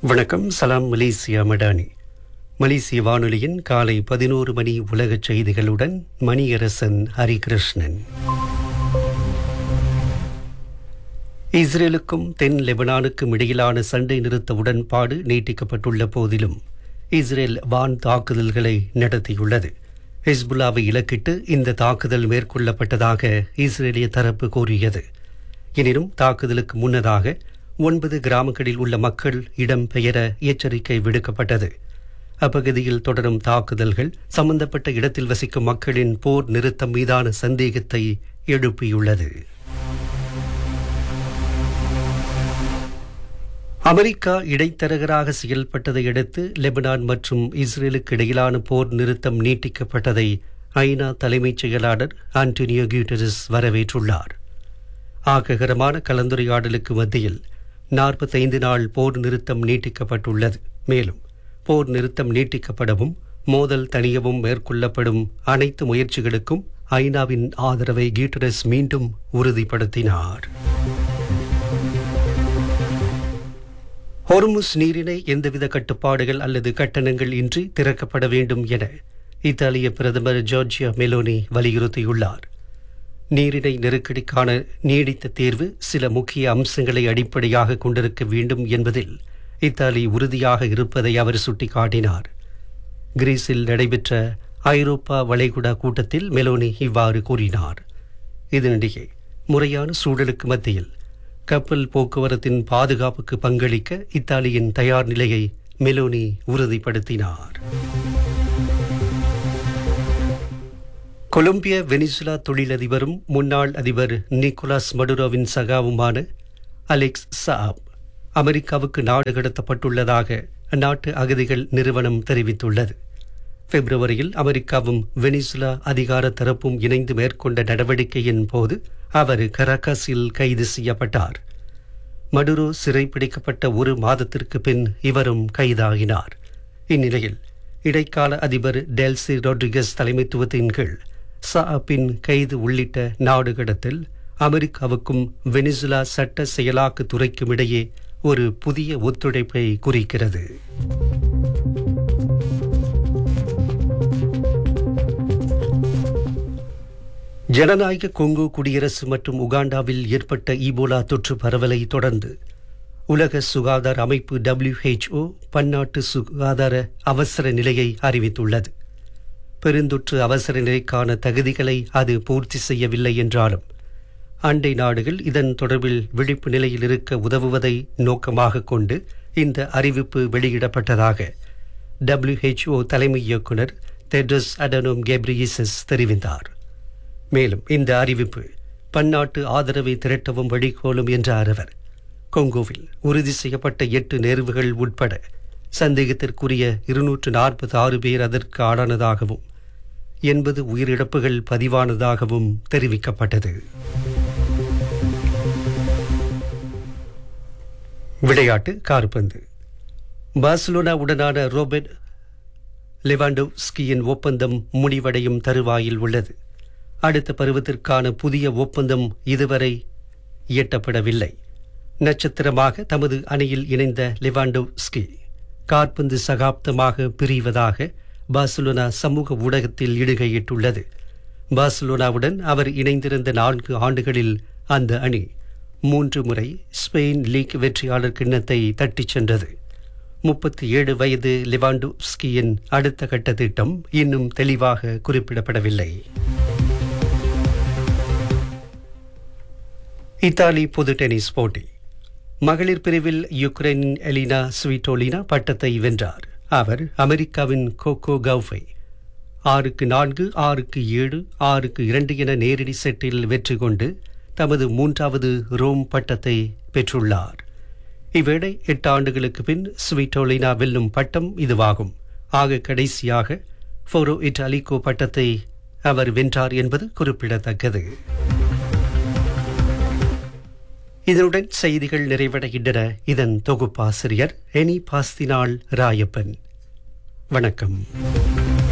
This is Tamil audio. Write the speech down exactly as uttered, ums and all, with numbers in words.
வணக்கம். சலாம் மலேசியா மடானி. மலேசிய வானொலியின் காலை பதினோரு மணி உலகச் செய்திகளுடன் மணியரசன் ஹரிகிருஷ்ணன். இஸ்ரேலுக்கும் தென் லெபனானுக்கும் இடையிலான சண்டை நிறுத்த உடன்பாடு நீட்டிக்கப்பட்டுள்ள போதிலும் இஸ்ரேல் வான் தாக்குதல்களை நடத்தியுள்ளது. ஹிஸ்புல்லாவை இலக்கிட்டு இந்த தாக்குதல் மேற்கொள்ளப்பட்டதாக இஸ்ரேலிய தரப்பு கூறியது. எனினும் தாக்குதலுக்கு முன்னதாக ஒன்பது கிராமங்களில் உள்ள மக்கள் இடம்பெயர எச்சரிக்கை விடுக்கப்பட்டது. அப்பகுதியில் தொடரும் தாக்குதல்கள் சம்பந்தப்பட்ட இடத்தில் வசிக்கும் மக்களின் போர் நிறுத்தம் மீதான சந்தேகத்தை எழுப்பியுள்ளது. அமெரிக்கா இடைத்தரகராக செயல்பட்டதை அடுத்து லெபனான் மற்றும் இஸ்ரேலுக்கு இடையிலான போர் நிறுத்தம் நீட்டிக்கப்பட்டதை ஐநா தலைமைச் செயலாளர் ஆண்டனியோ குட்டெரஸ் வரவேற்றுள்ளார். ஆக்ககரமான கலந்துரையாடலுக்கு மத்தியில் நாற்பத்தைந்து நாள் போர் நிறுத்தம் நீட்டிக்கப்பட்டுள்ளது. மேலும் போர் நிறுத்தம் நீட்டிக்கப்படவும் மோதல் தணியவும் மேற்கொள்ளப்படும் அனைத்து முயற்சிகளுக்கும் ஐநாவின் ஆதரவை குட்டெரஸ் மீண்டும் உறுதிப்படுத்தினார். ஹொர்முஸ் நீரிணை எந்தவித கட்டுப்பாடுகள் அல்லது கட்டணங்கள் இன்றி திறக்கப்பட வேண்டும் என இத்தாலிய பிரதமர் ஜோர்ஜியா மெலோனி வலியுறுத்தியுள்ளார். நீரிணை நெருக்கடிக்கான நீடித்த தீர்வு சில முக்கிய அம்சங்களை அடிப்படையாக கொண்டிருக்க வேண்டும் என்பதில் இத்தாலி உறுதியாக இருப்பதை அவர் சுட்டிக்காட்டினார். கிரீஸில் நடைபெற்ற ஐரோப்பா வளைகுடா கூட்டத்தில் மெலோனி இவ்வாறு கூறினார். இதனிடையே முறையான சூழலுக்கு மத்தியில் கப்பல் போக்குவரத்தின் பாதுகாப்புக்கு பங்களிக்க இத்தாலியின் தயார் நிலையை மெலோனி உறுதிப்படுத்தினார். கொலம்பிய வெனிசுலா தொழிலதிபரும் முன்னாள் அதிபர் நிக்கோலாஸ் மடுரோவின் சகாவுமான அலெக்ஸ் சாப் அமெரிக்காவுக்கு நாடு கடத்தப்பட்டுள்ளதாக அந்நாட்டு அகதிகள் நிறுவனம் தெரிவித்துள்ளது. பிப்ரவரியில் அமெரிக்காவும் வெனிசுலா அதிகார தரப்பும் இணைந்து மேற்கொண்ட நடவடிக்கையின் போது அவர் கராகாஸில் கைது செய்யப்பட்டார். மடுரோ சிறைப்பிடிக்கப்பட்ட ஒரு மாதத்திற்கு பின் இவரும் கைதாகினார். இந்நிலையில் இடைக்கால அதிபர் டெல்சி ரோட்ரிகஸ் தலைமைத்துவத்தின் கீழ் சாப்பின் கைது உள்ளிட்ட நாடு கடத்தல் அமெரிக்காவுக்கும் வெனிசுலா சட்ட செயலாக்க துறைக்கும் இடையே ஒரு புதிய ஒத்துழைப்பை குறிக்கிறது. ஜனநாயக கொங்கோ குடியரசு மற்றும் உகாண்டாவில் ஏற்பட்ட ஈபோலா தொற்று பரவலை தொடர்ந்து உலக சுகாதார அமைப்பு டபிள்யூ எச் ஓ பன்னாட்டு சுகாதார அவசர நிலையை அறிவித்துள்ளது. பெருந்தொற்று அவசர நிலைக்கான தகுதிகளை அது பூர்த்தி செய்யவில்லை என்றாலும் அண்டை நாடுகள் இதன் தொடர்பில் விழிப்பு நிலையில் இருக்க உதவுவதை நோக்கமாக கொண்டு இந்த அறிவிப்பு வெளியிடப்பட்டதாக டபிள்யூ எச் ஓ தலைமை இயக்குநர் டெட்ரோஸ் அடனோம் கெப்ரியேசஸ் தெரிவித்தார். மேலும் இந்த அறிவிப்பு பன்னாட்டு ஆதரவை திரட்டவும் வழிகோலும் என்றார் அவர். கொங்கோவில் உறுதி செய்யப்பட்ட எட்டு நேர்வுகள் உட்பட சந்தேகத்திற்குரிய இருநூற்று நாற்பத்தி ஆறு பேர் அதற்கு ஆளானதாகவும் எண்பது உயிரிழப்புகள் பதிவானதாகவும் தெரிவிக்கப்பட்டது. விளையாட்டு கால்பந்து. பார்சிலோனா உடனான ரோபர்ட் லெவாண்டோவ்ஸ்கியின் ஒப்பந்தம் முடிவடையும் தருவாயில் உள்ளது. அடுத்த பருவத்திற்கான புதிய ஒப்பந்தம் இதுவரை எட்டப்படவில்லை. நட்சத்திரமாக தமது அணியில் இணைந்த லெவாண்டோவ்ஸ்கி கால்பந்து சகாப்தமாக பிரிவதாக பார்சிலோனா சமூக ஊடகத்தில் இடுகையிட்டுள்ளது. பார்சிலோனாவுடன் அவர் இணைந்திருந்த நான்கு ஆண்டுகளில் அந்த அணி மூன்று முறை ஸ்பெயின் லீக் வெற்றியாளர் கிண்ணத்தை தட்டிச் சென்றது. முப்பத்தி ஏழு வயது லெவாண்டோவ்ஸ்கியின் அடுத்த கட்ட திட்டம் இன்னும் தெளிவாக குறிப்பிடப்படவில்லை. இத்தாலி பொது டென்னிஸ் போட்டி. மகளிர் பிரிவில் யுக்ரைனின் எலினா ஸ்விட்டோலினா பட்டத்தை வென்றார். அவர் அமெரிக்காவின் கோகோ கவுஃபை ஆறுக்கு நான்கு ஆறுக்கு ஏழு ஆறுக்கு இரண்டு என நேரடி செட்டில் வெற்றி கொண்டு தமது மூன்றாவது ரோம் பட்டத்தை பெற்றுள்ளார். இவ்வேளை எட்டு ஆண்டுகளுக்கு பின் ஸ்விட்டோலினா வெல்லும் பட்டம் இதுவாகும். ஆக கடைசியாக ஃபோரோ இட்டாலிகோ பட்டத்தை அவர் வென்றார் என்பது குறிப்பிடத்தக்கது. இதனுடன் செய்திகள் நிறைவடைகின்றன. இதன் தொகுப்பாசிரியர் எனி பாஸ்தினாள் ராயப்பன். வணக்கம்.